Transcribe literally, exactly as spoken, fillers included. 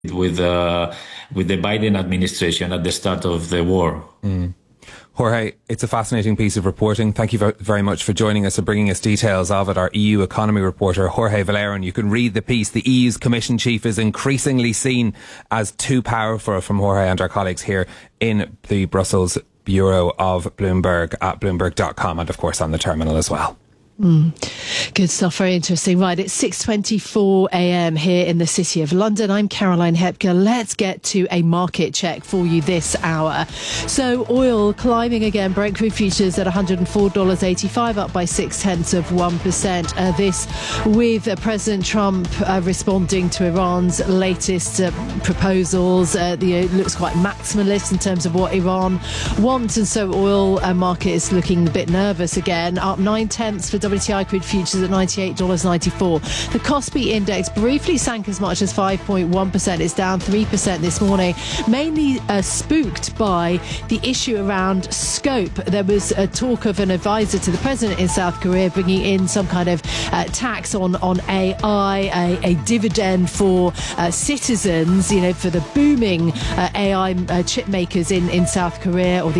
with uh, with the Biden administration at the start of the war. Mm. Jorge, it's a fascinating piece of reporting. Thank you very much for joining us and bringing us details of it. Our E U economy reporter, Jorge Valero. You can read the piece. The E U's Commission Chief is increasingly seen as too powerful, from Jorge and our colleagues here in the Brussels Bureau of Bloomberg at bloomberg dot com, and of course on the terminal as well. Mm. Good stuff, very interesting. Right, it's six twenty-four a m here in the City of London. I'm Caroline Hepker. Let's get to a market check for you this hour. So oil climbing again, Brent crude futures at one hundred four dollars eighty-five, up by six tenths of one percent. Uh, this with uh, President Trump uh, responding to Iran's latest uh, proposals. Uh, the, it looks quite maximalist in terms of what Iran wants, and so oil uh, market is looking a bit nervous again, up nine tenths for W T I crude futures at ninety-eight dollars ninety-four. The Kospi index briefly sank as much as five point one percent. It's down three percent this morning, mainly uh, spooked by the issue around scope. There was a talk of an advisor to the president in South Korea bringing in some kind of uh, tax on, on A I, a, a dividend for uh, citizens, you know, for the booming uh, A I uh, chip makers in, in South Korea, or the